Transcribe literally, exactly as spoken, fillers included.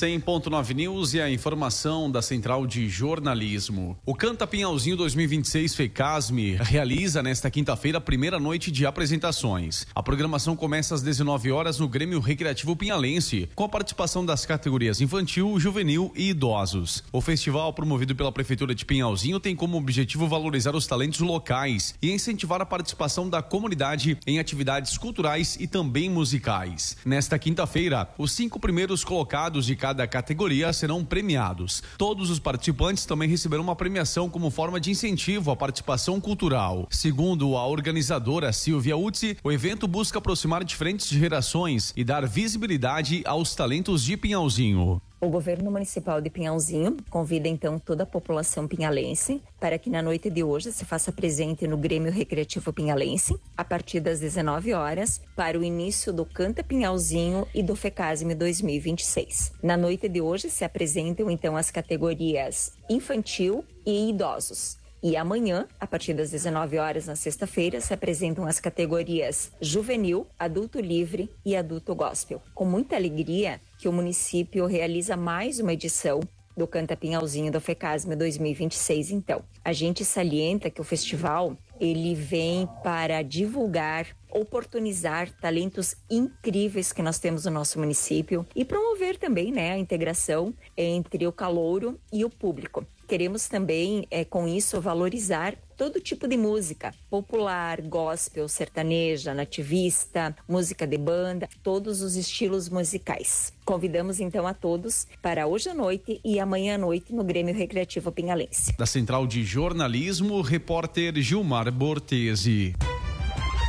cem ponto nove News e a informação da Central de Jornalismo. O Canta Pinhalzinho dois mil e vinte e seis FECASME realiza nesta quinta-feira a primeira noite de apresentações. A programação começa às dezenove horas no Grêmio Recreativo Pinhalense, com a participação das categorias infantil, juvenil e idosos. O festival, promovido pela Prefeitura de Pinhalzinho, tem como objetivo valorizar os talentos locais e incentivar a participação da comunidade em atividades culturais e também musicais. Nesta quinta-feira, os cinco primeiros colocados de cada categoria serão premiados. Todos os participantes também receberão uma premiação como forma de incentivo à participação cultural. Segundo a organizadora Silvia Utzi, o evento busca aproximar diferentes gerações e dar visibilidade aos talentos de Pinhalzinho. O governo municipal de Pinhalzinho convida então toda a população pinhalense para que na noite de hoje se faça presente no Grêmio Recreativo Pinhalense, a partir das dezenove horas, para o início do Canta Pinhalzinho e do FECASME dois mil e vinte e seis. Na noite de hoje se apresentam então as categorias infantil e idosos. E amanhã, a partir das dezenove horas, na sexta-feira, se apresentam as categorias juvenil, adulto livre e adulto gospel. Com muita alegria que o município realiza mais uma edição do Canta Pinhalzinho do FECASME dois mil e vinte e seis, então. A gente salienta que o festival, ele vem para divulgar, oportunizar talentos incríveis que nós temos no nosso município e promover também, né, a integração entre o calouro e o público. Queremos também, é, com isso, valorizar todo tipo de música, popular, gospel, sertaneja, nativista, música de banda, todos os estilos musicais. Convidamos então a todos para hoje à noite e amanhã à noite no Grêmio Recreativo Pinhalense. Da Central de Jornalismo, repórter Gilmar Bortesi.